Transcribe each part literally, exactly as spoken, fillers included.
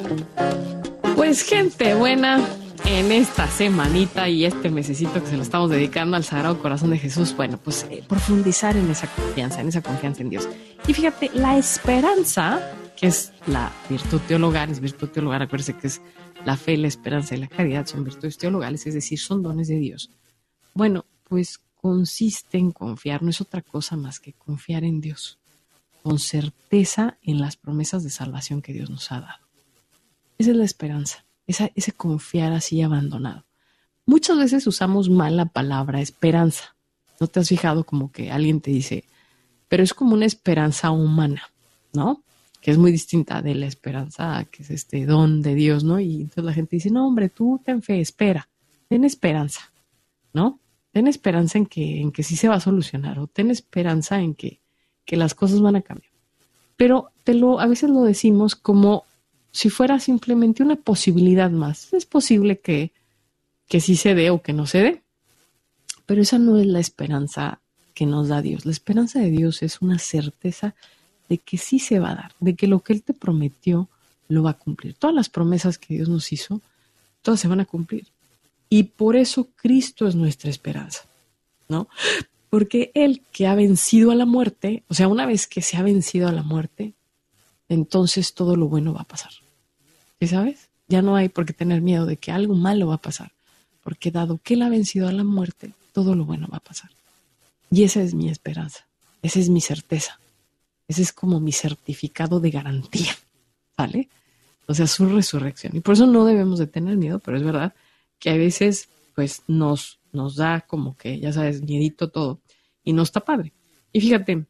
Pues gente buena, en esta semanita y este mesecito que se lo estamos dedicando al Sagrado Corazón de Jesús, bueno, pues eh, profundizar en esa confianza, en esa confianza en Dios. Y fíjate, la esperanza, que es la virtud teologal, es virtud teologal, acuérdense que es la fe, la esperanza y la caridad, son virtudes teologales, es decir, son dones de Dios. Bueno, pues consiste en confiar, no es otra cosa más que confiar en Dios, con certeza en las promesas de salvación que Dios nos ha dado. Esa es la esperanza, esa, ese confiar así abandonado. Muchas veces usamos mal la palabra esperanza. ¿No te has fijado como que alguien te dice, pero es como una esperanza humana, ¿no? Que es muy distinta de la esperanza, que es este don de Dios, ¿no? Y entonces la gente dice, no, hombre, tú ten fe, espera, ten esperanza, ¿no? Ten esperanza en que, en que sí se va a solucionar, o ten esperanza en que, que las cosas van a cambiar. Pero te lo, a veces lo decimos como si fuera simplemente una posibilidad más. Es posible que, que sí se dé o que no se dé, pero esa no es la esperanza que nos da Dios. La esperanza de Dios es una certeza de que sí se va a dar, de que lo que Él te prometió lo va a cumplir. Todas las promesas que Dios nos hizo, todas se van a cumplir. Y por eso Cristo es nuestra esperanza, ¿no? Porque Él que ha vencido a la muerte, o sea, una vez que se ha vencido a la muerte, entonces todo lo bueno va a pasar. ¿Sí sabes? Ya no hay por qué tener miedo de que algo malo va a pasar, porque dado que Él ha vencido a la muerte, todo lo bueno va a pasar. Y esa es mi esperanza, esa es mi certeza, ese es como mi certificado de garantía, ¿vale? O sea, su resurrección. Y por eso no debemos de tener miedo, pero es verdad que a veces pues nos, nos da como que, ya sabes, miedito todo, y no está padre. Y fíjate,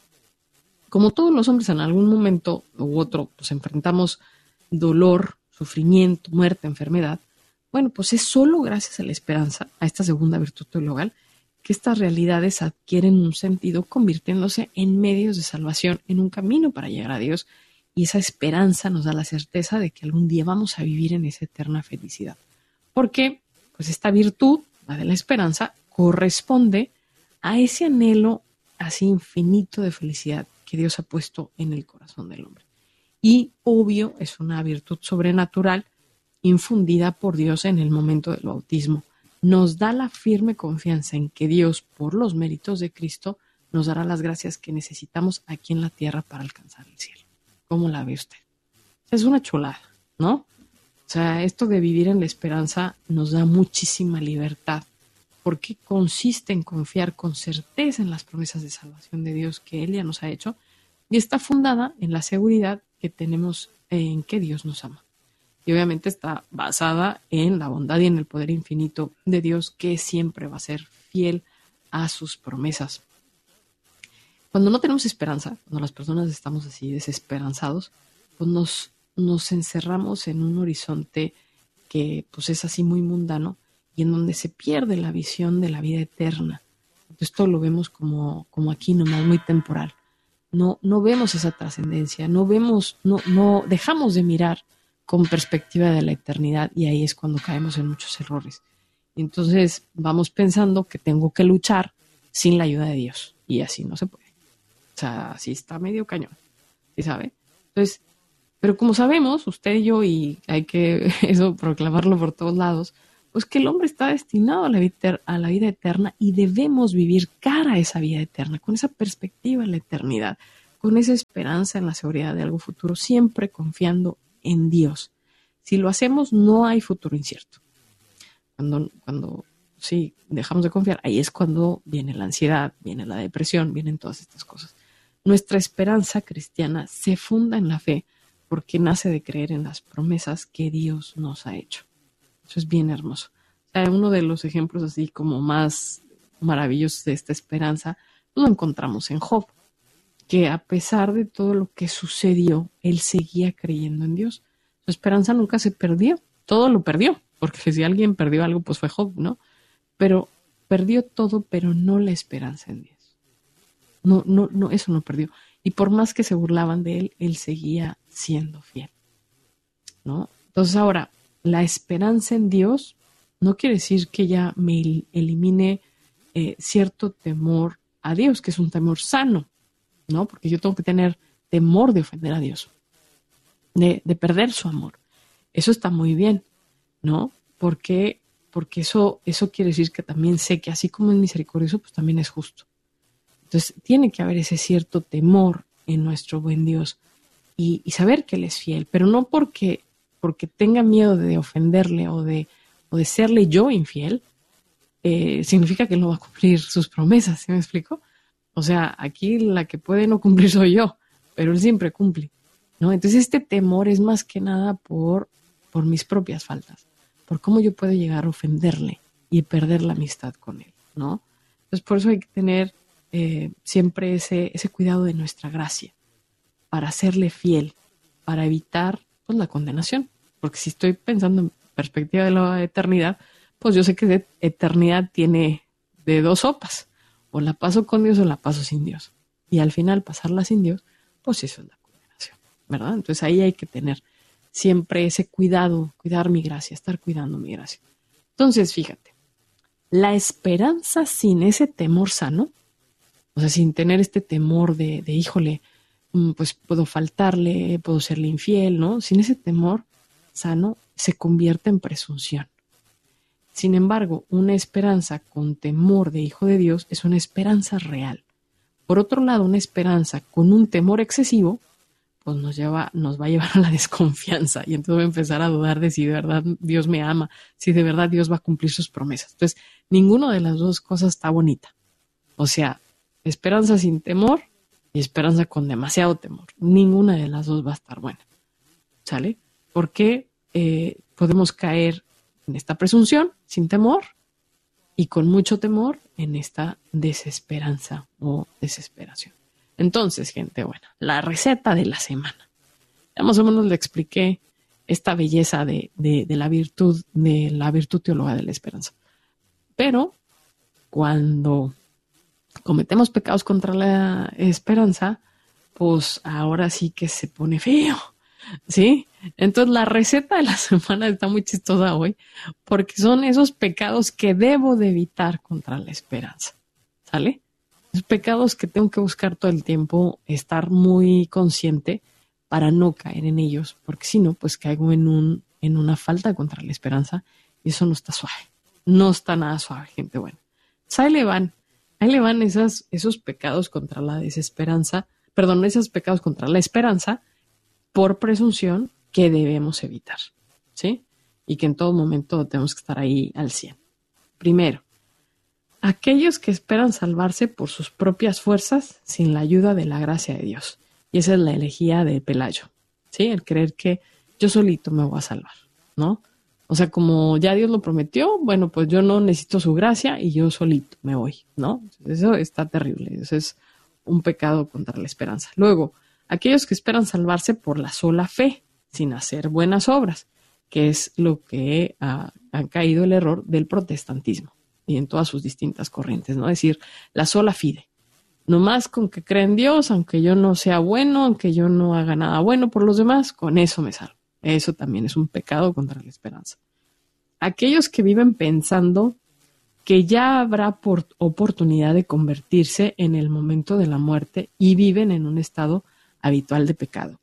como todos los hombres en algún momento u otro, pues enfrentamos dolor, sufrimiento, muerte, enfermedad, bueno, pues es solo gracias a la esperanza, a esta segunda virtud teologal, que estas realidades adquieren un sentido convirtiéndose en medios de salvación, en un camino para llegar a Dios, y esa esperanza nos da la certeza de que algún día vamos a vivir en esa eterna felicidad. Porque, pues esta virtud, la de la esperanza, corresponde a ese anhelo así infinito de felicidad que Dios ha puesto en el corazón del hombre. Y obvio, es una virtud sobrenatural infundida por Dios en el momento del bautismo. Nos da la firme confianza en que Dios, por los méritos de Cristo, nos dará las gracias que necesitamos aquí en la tierra para alcanzar el cielo. ¿Cómo la ve usted? Es una chulada, ¿no? O sea, esto de vivir en la esperanza nos da muchísima libertad, porque consiste en confiar con certeza en las promesas de salvación de Dios que Él ya nos ha hecho, y está fundada en la seguridad que tenemos en que Dios nos ama. Y obviamente está basada en la bondad y en el poder infinito de Dios, que siempre va a ser fiel a sus promesas. Cuando no tenemos esperanza, cuando las personas estamos así desesperanzados, pues nos, nos encerramos en un horizonte que pues es así muy mundano y en donde se pierde la visión de la vida eterna. Esto lo vemos como, como aquí nomás, muy temporal. No, no vemos esa trascendencia, no vemos, no, no dejamos de mirar con perspectiva de la eternidad, y ahí es cuando caemos en muchos errores. Entonces vamos pensando que tengo que luchar sin la ayuda de Dios, y así no se puede. O sea, así está medio cañón, ¿sí sabe? Entonces, pero como sabemos, usted y yo, y hay que eso proclamarlo por todos lados, pues que el hombre está destinado a la vida, a la vida eterna, y debemos vivir cara a esa vida eterna, con esa perspectiva en la eternidad, con esa esperanza en la seguridad de algo futuro, siempre confiando en Dios. Si lo hacemos, no hay futuro incierto. Cuando, cuando sí dejamos de confiar, ahí es cuando viene la ansiedad, viene la depresión, vienen todas estas cosas. Nuestra esperanza cristiana se funda en la fe, porque nace de creer en las promesas que Dios nos ha hecho. Eso es bien hermoso. O sea, uno de los ejemplos así como más maravillosos de esta esperanza lo encontramos en Job, que a pesar de todo lo que sucedió, él seguía creyendo en Dios. Su esperanza nunca se perdió, todo lo perdió, porque si alguien perdió algo, pues fue Job, ¿no? Pero perdió todo, pero no la esperanza en Dios. No, no, no, eso no perdió. Y por más que se burlaban de él, él seguía siendo fiel, ¿no? Entonces ahora, la esperanza en Dios no quiere decir que ya me elimine eh, cierto temor a Dios, que es un temor sano, ¿no? Porque yo tengo que tener temor de ofender a Dios, de, de perder su amor. Eso está muy bien, ¿no? Porque, porque eso, eso quiere decir que también sé que así como es misericordioso, pues también es justo. Entonces tiene que haber ese cierto temor en nuestro buen Dios y, y saber que Él es fiel, pero no porque, porque tenga miedo de ofenderle o de, o de serle yo infiel, eh, significa que Él no va a cumplir sus promesas, ¿sí me explico? O sea, aquí la que puede no cumplir soy yo, pero Él siempre cumple, ¿no? Entonces este temor es más que nada por, por mis propias faltas, por cómo yo puedo llegar a ofenderle y perder la amistad con Él, ¿no? Entonces por eso hay que tener eh, siempre ese, ese cuidado de nuestra gracia, para serle fiel, para evitar pues, la condenación. Porque si estoy pensando en perspectiva de la eternidad, pues yo sé que de eternidad tiene de dos sopas. O la paso con Dios o la paso sin Dios. Y al final pasarla sin Dios, pues eso es la condenación, ¿verdad? Entonces ahí hay que tener siempre ese cuidado, cuidar mi gracia, estar cuidando mi gracia. Entonces, fíjate, la esperanza sin ese temor sano, o sea, sin tener este temor de, de híjole, pues puedo faltarle, puedo serle infiel, ¿no? Sin ese temor sano se convierte en presunción. Sin embargo, una esperanza con temor de hijo de Dios es una esperanza real. Por otro lado, una esperanza con un temor excesivo, pues nos lleva, nos va a llevar a la desconfianza y entonces voy a empezar a dudar de si de verdad Dios me ama, si de verdad Dios va a cumplir sus promesas. Entonces, ninguna de las dos cosas está bonita. O sea, esperanza sin temor y esperanza con demasiado temor. Ninguna de las dos va a estar buena. ¿Sale? Porque eh, podemos caer en esta presunción sin temor y con mucho temor en esta desesperanza o desesperación. Entonces, gente buena, la receta de la semana. Ya más o menos le expliqué esta belleza de, de, de la virtud, de la virtud teológica de la esperanza. Pero cuando cometemos pecados contra la esperanza, pues ahora sí que se pone feo, ¿sí? Entonces la receta de la semana está muy chistosa hoy, porque son esos pecados que debo de evitar contra la esperanza, ¿sale? Esos pecados que tengo que buscar todo el tiempo, estar muy consciente para no caer en ellos, porque si no, pues caigo en un, en una falta contra la esperanza y eso no está suave, no está nada suave, gente buena. Pues ahí le van. Ahí le van esas, esos pecados contra la desesperanza, perdón, esos pecados contra la esperanza por presunción que debemos evitar, ¿sí? Y que en todo momento tenemos que estar ahí al cien. Primero, aquellos que esperan salvarse por sus propias fuerzas sin la ayuda de la gracia de Dios. Y esa es la elegía de Pelayo, ¿sí? El creer que yo solito me voy a salvar, ¿no? O sea, como ya Dios lo prometió, bueno, pues yo no necesito su gracia y yo solito me voy, ¿no? Eso está terrible, eso es un pecado contra la esperanza. Luego, aquellos que esperan salvarse por la sola fe, sin hacer buenas obras, que es lo que ha, ha caído el error del protestantismo y en todas sus distintas corrientes, ¿no? Es decir, la sola fide. Nomás con que cree en Dios, aunque yo no sea bueno, aunque yo no haga nada bueno por los demás, con eso me salvo. Eso también es un pecado contra la esperanza. Aquellos que viven pensando que ya habrá por oportunidad de convertirse en el momento de la muerte y viven en un estado habitual de pecado.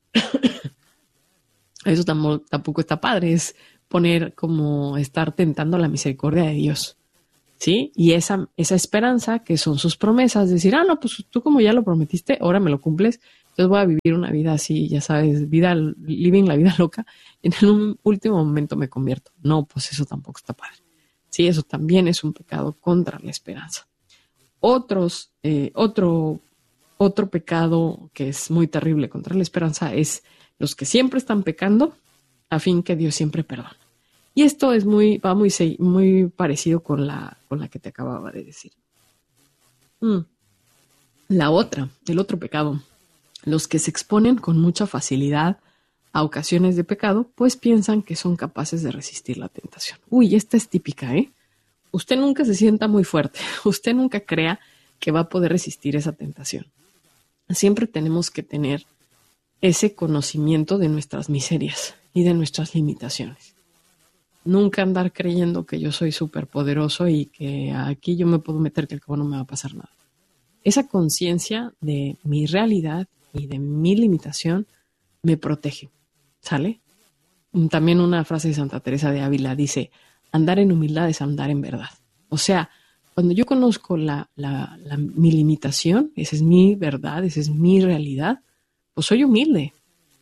Eso tampoco, tampoco está padre, es poner como estar tentando la misericordia de Dios, ¿sí? Y esa, esa esperanza que son sus promesas, decir, ah, no, pues tú como ya lo prometiste, ahora me lo cumples, entonces voy a vivir una vida así, ya sabes, vida, living la vida loca, y en un último momento me convierto. No, pues eso tampoco está padre. Sí, eso también es un pecado contra la esperanza. Otros, eh, otro, otro pecado que es muy terrible contra la esperanza es los que siempre están pecando a fin que Dios siempre perdona. Y esto es muy, va muy, muy parecido con la, con la que te acababa de decir. Mm. La otra, el otro pecado. Los que se exponen con mucha facilidad a ocasiones de pecado, pues piensan que son capaces de resistir la tentación. Uy, esta es típica, ¿eh? Usted nunca se sienta muy fuerte. Usted nunca crea que va a poder resistir esa tentación. Siempre tenemos que tener ese conocimiento de nuestras miserias y de nuestras limitaciones. Nunca andar creyendo que yo soy súper poderoso y que aquí yo me puedo meter que al cabo no me va a pasar nada. Esa conciencia de mi realidad y de mi limitación me protege, ¿sale? También una frase de Santa Teresa de Ávila dice, andar en humildad es andar en verdad. O sea, cuando yo conozco la, la, la, mi limitación, esa es mi verdad, esa es mi realidad, pues soy humilde.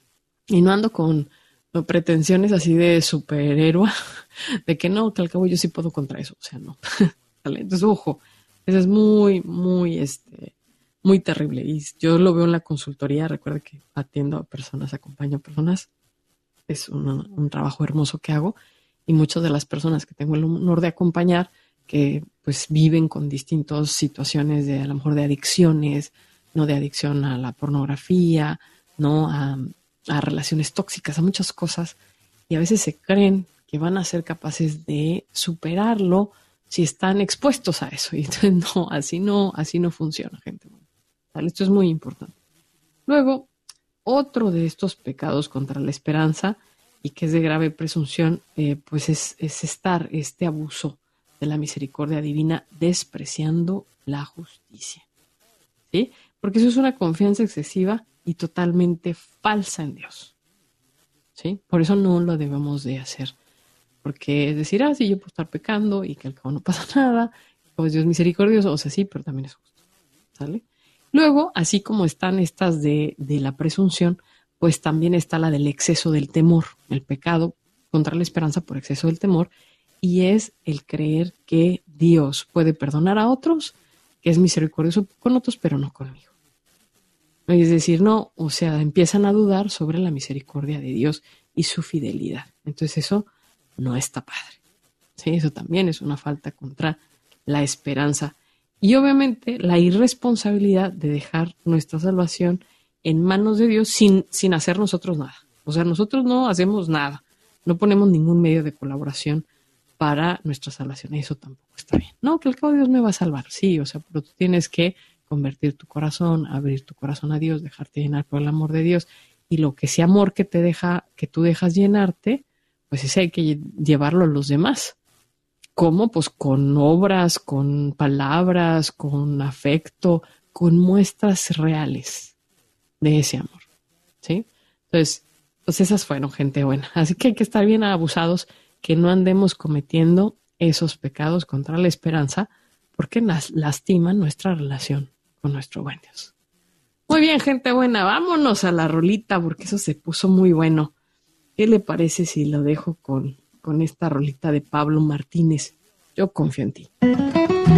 Y no ando con, con pretensiones así de superhéroe, de que no, que al cabo yo sí puedo contra eso. O sea, no. Entonces, ojo, eso es muy, muy, este, muy terrible. Y yo lo veo en la consultoría, recuerda que atiendo a personas, acompaño a personas. Es un, un trabajo hermoso que hago. Y muchas de las personas que tengo el honor de acompañar, que pues viven con distintas situaciones de a lo mejor de adicciones, no de adicción a la pornografía, no a, a relaciones tóxicas, a muchas cosas, y a veces se creen que van a ser capaces de superarlo si están expuestos a eso. Y entonces no, así no, así no funciona, gente. ¿Vale? Esto es muy importante. Luego, otro de estos pecados contra la esperanza y que es de grave presunción, eh, pues es, es estar este abuso de la misericordia divina despreciando la justicia, ¿sí? Porque eso es una confianza excesiva y totalmente falsa en Dios, ¿sí? Por eso no lo debemos de hacer, porque es decir, ah, sí, yo puedo estar pecando y que al cabo no pasa nada, pues Dios es misericordioso, o sea, sí, pero también es justo, ¿sale? Luego, así como están estas de, de la presunción, pues también está la del exceso del temor, el pecado contra la esperanza por exceso del temor, y es el creer que Dios puede perdonar a otros, que es misericordioso con otros, pero no conmigo. Es decir, no, o sea, empiezan a dudar sobre la misericordia de Dios y su fidelidad. Entonces eso no está padre. Sí, eso también es una falta contra la esperanza. Y obviamente la irresponsabilidad de dejar nuestra salvación en manos de Dios sin, sin hacer nosotros nada. O sea, nosotros no hacemos nada, no ponemos ningún medio de colaboración para nuestra salvación. Eso tampoco está bien. No, que al cabo Dios me va a salvar. Sí, o sea, pero tú tienes que convertir tu corazón, abrir tu corazón a Dios, dejarte llenar por el amor de Dios. Y lo que ese amor que te deja, que tú dejas llenarte, pues ese hay que llevarlo a los demás. ¿Cómo? Pues con obras, con palabras, con afecto, con muestras reales de ese amor, ¿sí? Entonces, pues esas fueron gente buena. Así que hay que estar bien abusados, que no andemos cometiendo esos pecados contra la esperanza, porque nas- lastiman nuestra relación con nuestro buen Dios. Muy bien, gente buena, vámonos a la rolita, porque eso se puso muy bueno. ¿Qué le parece si lo dejo con, con esta rolita de Pablo Martínez? Yo confío en ti.